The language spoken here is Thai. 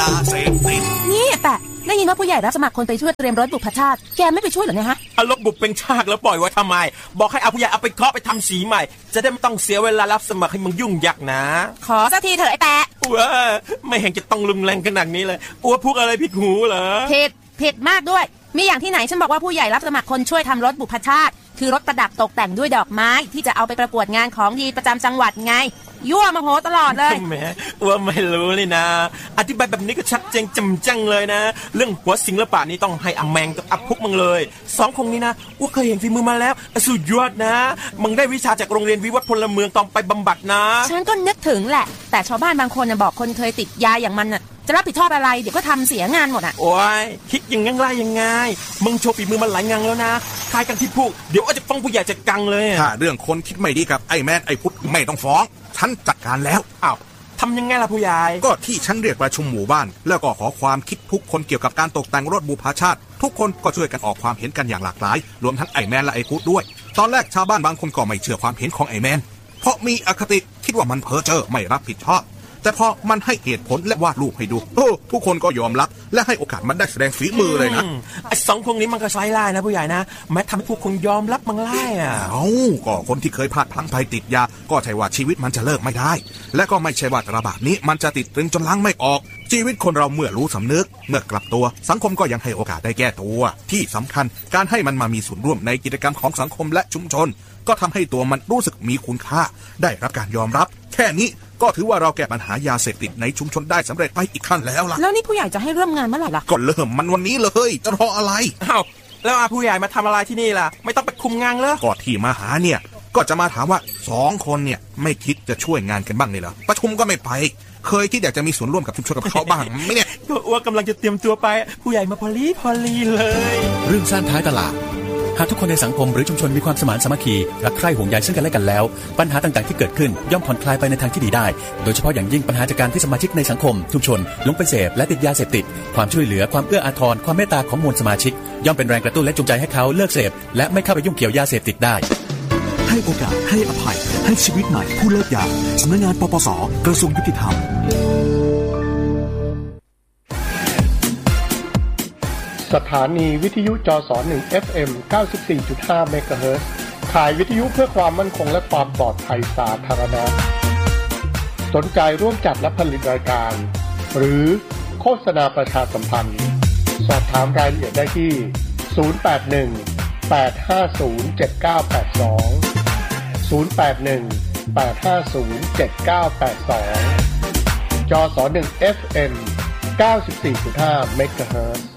าเสพติดนี่แปะได้ยินว่าผู้ใหญ่รับสมัครคนไปช่วยเตรียมรถบุพชาติแกไม่ไปช่วยเหรอเนี่ยฮะเอารถบุพเป็นชาติแล้วปล่อยไว้ทำไมบอกให้เอาผู้ใหญ่เอาไปเคาะไปทำสีใหม่จะได้ไม่ต้องเสียเวลารับสมัครให้มึงยุ่งยากนะขอสักทีเถอะไอ้แปะว้าไม่เห็นจะต้องรุนแรงขนาดนี้เลยอ้วพูดอะไรผิดหูเหรอผิดมากด้วยมีอย่างที่ไหนฉันบอกว่าผู้ใหญ่รับสมัครคนช่วยทำรถบุพชาติคือรถประดับตกแต่งด้วยดอกไม้ที่จะเอาไปประกวดงานของดีประจำจังหวัดไงยั่วมาโหตลอดเลยแหมว่าไม่รู้เลยนะอธิบายแบบนี้ก็ชัดเจนจำจังเลยนะเรื่องหัวศิลปะนี่ต้องให้อแมงกับอัพพุกมึงเลยสองคงนี้นะว่าเคยเห็นฝีมือมาแล้วสุดยอดนะมึงได้วิชาจากโรงเรียนวิวัฒน์พลเมืองต้องไปบำบัดนะฉันก็นึกถึงแหละแต่ชาวบ้านบางคนบอกคนเคยติดยาอย่างมันน่ะจะรับผิดชอบอะไรเดี๋ยวก็ทำเสียงานหมดอ่ะโอ้ยคิดอย่างงั้นไรยังไงมึงโชว์ฝีมือมันหลายงานแล้วนะคายกันที่พูดเดี๋ยวอาจจะฟ้องผู้ใหญ่จะกังเลยถ้าเรื่องคนคิดไม่ดีกับไอ้แมนไอ้พุทธไม่ต้องฟ้องฉันจัดการแล้วอ้าวทำยังไงล่ะผู้ใหญ่ก็ที่ฉันเรียกประชุมหมู่บ้านแล้วก็ขอความคิดทุกคนเกี่ยวกับการตกแต่งรถบุพชาติทุกคนก็ช่วยกันออกความเห็นกันอย่างหลากหลายรวมทั้งไอ้แมนและไอ้พุทธด้วยตอนแรกชาวบ้านบางคนก็ไม่เชื่อความเห็นของไอ้แมนเพราะมีอคติคิดว่ามันเพ้อเจ้อไม่รับผิดชอบแต่พอมันให้เหตุผลและวาดรูปให้ดูทุกคนก็ยอมรับและให้โอกาสมันได้แสดงฝีมือเลยนะไอ้สองคนนี้มันก็ใช้ไล่นะผู้ใหญ่นะแม้ทำให้พวกคนยอมรับมันไล่อ่ะก็คนที่เคยพลาดพลั้งไปติดยาก็ใช่ว่าชีวิตมันจะเลิกไม่ได้และก็ไม่ใช่ว่าระบาดนี้มันจะติดตรึงจนล้างไม่ออกชีวิตคนเราเมื่อรู้สำนึกเมื่อกลับตัวสังคมก็ยังให้โอกาสได้แก้ตัวที่สำคัญการให้มันมามีส่วนร่วมในกิจกรรมของสังคมและชุมชนก็ทำให้ตัวมันรู้สึกมีคุณค่าได้รับการยอมรับแค่นี้ก็ถือว่าเราแก้ปัญหายาเสพติดในชุมชนได้สำเร็จไปอีกขั้นแล้วล่ะแล้วนี่ผู้ใหญ่จะให้เริ่มงานเมื่อไหร่ล่ะก็เริ่มมันวันนี้เลยจะรออะไรอ้าวแล้วผู้ใหญ่มาทำอะไรที่นี่ล่ะไม่ต้องไปคุมงานเลยก็ที่มาหาเนี่ยก็จะมาถามว่า2คนเนี่ยไม่คิดจะช่วยงานกันบ้างเลยเหรอประชุมก็ไม่ไปเคยคิดอยากจะมีส่วนร่วมกับชุมชนกับเขาบ้างไหมเนี่ยก็อ้วกำลังจะเตรียมตัวไปผู้ใหญ่มาพอลีเลยเรื่องสร้างท้ายตลาดหากทุกคนในสังคมหรือชุมชนมีความสมานสามัคคีรักใคร่ห่วงใยซึ่งกันและกันแล้วปัญหาต่างๆที่เกิดขึ้นย่อมผ่อนคลายไปในทางที่ดีได้โดยเฉพาะอย่างยิ่งปัญหาจากการที่สมาชิกในสังคมชุมชนหลงไปเสพและติดยาเสพติดความช่วยเหลือความเอื้ออาทรความเมตตาของมวลสมาชิกย่อมเป็นแรงกระตุ้นและจูงใจให้เขาเลิกเสพและไม่เข้าไปยุ่งเกี่ยวยาเสพติดได้ให้โอกาสให้อภัยให้ชีวิตใหม่ผู้เลิกยาสำนักงานปปส.กระทรวงยุติธรรมสถานีวิทยุจส1 FM 94.5 เมกะเฮิรตซ์ขายวิทยุเพื่อความมั่นคงและความปลอดภัยสาธารณะสนใจร่วมจัดและผลิตรายการหรือโฆษณาประชาสัมพันธ์สอบถามรายละเอียดได้ที่081-850-7982 081-850-7982 จส1 FM 94.5 เมกะเฮิรตซ์